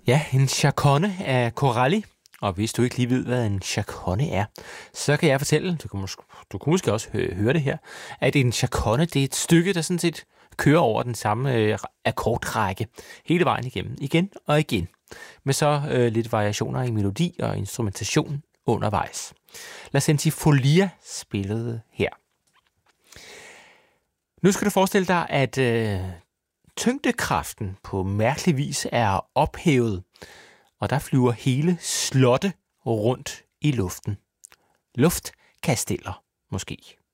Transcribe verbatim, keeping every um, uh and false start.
Ja, en chaconne af Corelli. Og hvis du ikke lige ved, hvad en chaconne er, så kan jeg fortælle, du kan måske, du kan måske også høre, høre det her, at en chaconne, det er et stykke, der sådan set kører over den samme øh, akkordrække hele vejen igennem, igen og igen, med så øh, lidt variationer i melodi og instrumentation undervejs. La Centifolia spillede her. Nu skal du forestille dig, at øh, tyngdekraften på mærkelig vis er ophævet, og der flyver hele slotte rundt i luften. Luftkasteller, måske.